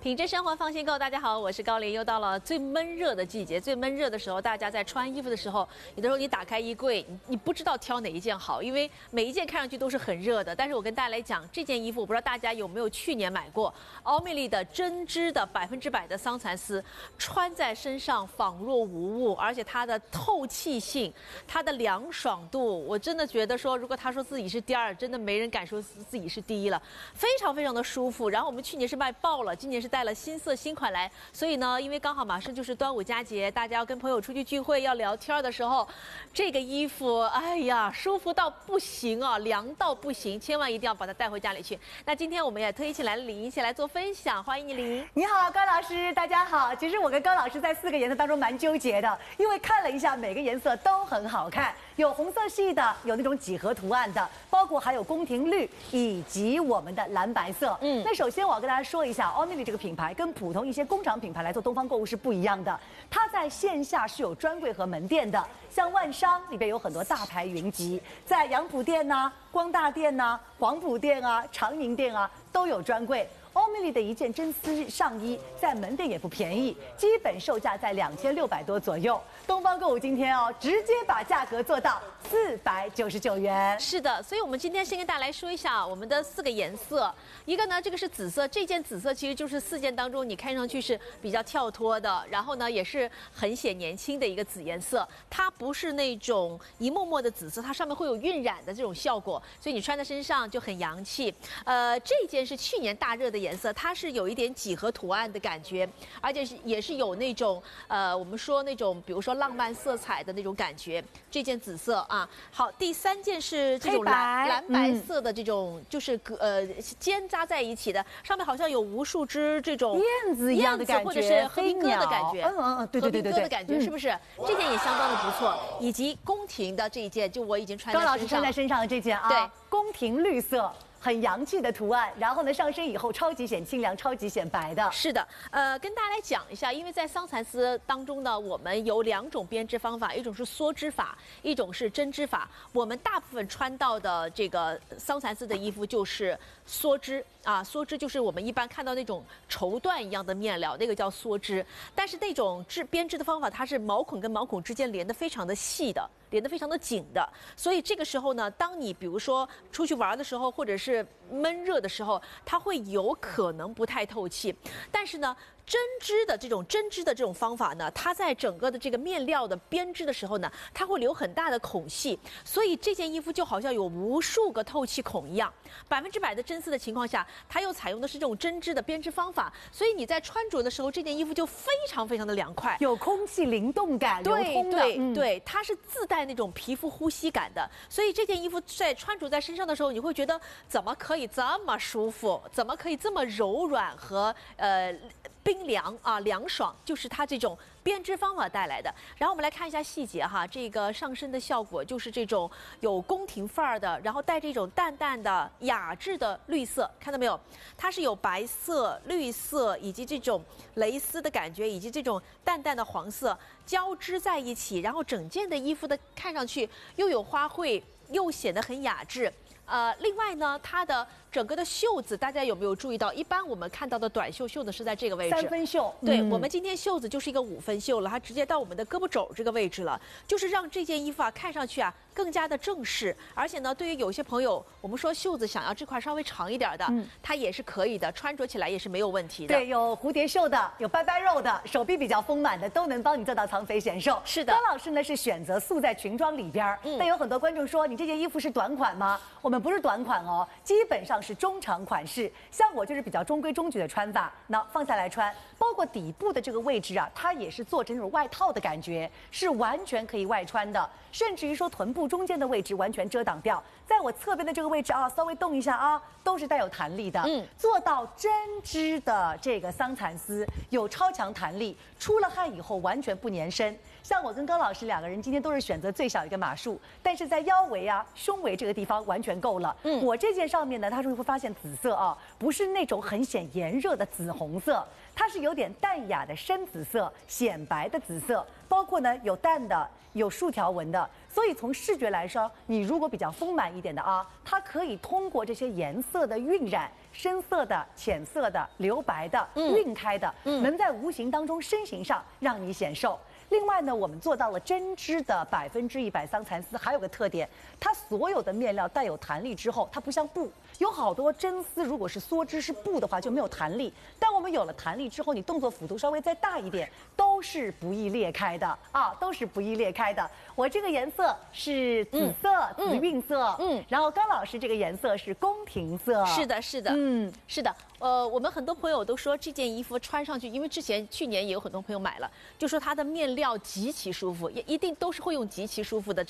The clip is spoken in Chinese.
品质生活放心购，大家好，我是高琳。又到了最闷热的季节，最闷热的时候，大家在穿衣服的时候，有的时候你打开衣柜，你不知道挑哪一件好，因为每一件看上去都是很热的。但是我跟大家来讲，这件衣服我不知道大家有没有去年买过奥美丽的针织的100%的桑蚕丝，穿在身上仿若无物，而且它的透气性、它的凉爽度，我真的觉得说，如果他说自己是第二，真的没人敢说自己是第一了，非常非常的舒服。然后我们去年是卖爆了，今年是带了新色新款来，所以呢，因为刚好马上就是端午佳节，大家要跟朋友出去聚会要聊天的时候，这个衣服，哎呀，舒服到不行啊，凉到不行，千万一定要把它带回家里去。那今天我们也特意请来了李莹一起来做分享，欢迎你，李莹。 你好，高老师，大家好。其实我跟高老师在4个颜色当中蛮纠结的，因为看了一下每个颜色都很好看，有红色系的，有那种几何图案的，包括还有宫廷绿以及我们的蓝白色。那首先我要跟大家说一下，奥美丽这个品牌跟普通一些工厂品牌来做东方购物是不一样的，它在线下是有专柜和门店的，像万商里边有很多大牌云集，在杨浦店呐、光大店呐、黄埔店啊、长宁店啊都有专柜。奥美丽的一件真丝上衣在门店也不便宜，基本售价在2600多左右。东方购物今天直接把价格做到499元。 是的，所以我们今天先跟大家来说一下我们的4个颜色。一个呢，这个是紫色，这件紫色其实就是4件当中你看上去是比较跳脱的，然后呢也是很显年轻的一个紫颜色。它不是那种一抹抹的紫色，它上面会有晕染的这种效果，所以你穿在身上就很洋气。这件是去年大热的颜色，它是有一点几何图案的感觉，而且也是有那种我们说那种比如说浪漫色彩的那种感觉。这件紫色啊，好，第3件是这种蓝白色的这种，就是尖扎在一起的，上面好像有无数只这种燕子一样的感觉， 或者是和平鸽的感觉， 对， 和平鸽的感觉是不是？这件也相当的不错，以及宫廷的这一件，就我已经穿在身上， 高老师穿在身上的这件啊，对，宫廷绿色。很洋气的图案，然后呢，上身以后超级显清凉，超级显白的。 是的，跟大家来讲一下，因为在桑蚕丝当中呢，我们有2种编织方法，一种是梭织法，一种是针织法。我们大部分穿到的这个桑蚕丝的衣服就是梭织啊，梭织就是我们一般看到那种绸缎一样的面料，那个叫梭织。但是那种编织的方法，它是毛孔跟毛孔之间连得非常的细的。连得非常的紧的，所以这个时候呢，当你比如说出去玩的时候，或者是闷热的时候，它会有可能不太透气。但是呢，针织的这种方法呢，它在整个的这个面料的编织的时候呢，它会留很大的孔隙，所以这件衣服就好像有无数个透气孔一样。100%的真丝的情况下，它又采用的是这种针织的编织方法，所以你在穿着的时候，这件衣服就非常非常的凉快， 有空气灵动感，流通的。 对，它是自带那种皮肤呼吸感的，所以这件衣服在穿着在身上的时候，你会觉得怎么可以这么舒服，怎么可以这么柔软和冰凉啊，凉爽，就是它这种编织方法带来的。然后我们来看一下细节哈，这个上身的效果就是这种有宫廷范儿的，然后带这种淡淡的雅致的绿色，看到没有？它是有白色、绿色以及这种蕾丝的感觉，以及这种淡淡的黄色交织在一起，然后整件的衣服的看上去又有花卉，又显得很雅致。另外呢，它的整个的袖子，大家有没有注意到？一般我们看到的短袖子是在这个位置 ，3分袖。 对，我们今天袖子就是一个5分袖了，它直接到我们的胳膊肘这个位置了，就是让这件衣服啊看上去啊更加的正式。而且呢，对于有些朋友，我们说袖子想要这块稍微长一点的，它也是可以的，穿着起来也是没有问题的。 对，有蝴蝶袖的，有拜拜肉的，手臂比较丰满的，都能帮你做到藏肥显瘦。 是的， 高老师呢是选择素在裙装里边，但有很多观众说你这件衣服是短款吗？我们不是短款哦，基本上是中长款式。像我就是比较中规中矩的穿法，那放下来穿，包括底部的这个位置啊，它也是做成那种外套的感觉，是完全可以外穿的，甚至于说臀部中间的位置完全遮挡掉，在我侧边的这个位置啊，稍微动一下啊，都是带有弹力的。做到针织的这个桑蚕丝有超强弹力，出了汗以后完全不粘身。 像我跟高老师2个人今天都是选择最小一个码数，但是在腰围啊、胸围这个地方完全够了。我这件上面呢，它是会发现紫色啊，不是那种很显炎热的紫红色，它是有点淡雅的深紫色、显白的紫色，包括呢有淡的、有竖条纹的。所以从视觉来说，你如果比较丰满一点的啊，它可以通过这些颜色的晕染，深色的、浅色的、留白的、晕开的，能在无形当中身形上让你显瘦。另外呢，我们做到了针织的100%桑蚕丝，还有个特点，它所有的面料带有弹力之后，它不像布，有好多真丝如果是梭织是布的话就没有弹力，但我们有了弹力之后，你动作幅度稍微再大一点，都是不易裂开的啊，都是不易裂开的。我这个颜色是紫色、紫晕色，然后高老师这个颜色是宫廷色， 是的，是的，是的。我们很多朋友都说这件衣服穿上去，因为去年也有很多朋友买了，就说它的面料极其舒服，也一定都是会用极其舒服的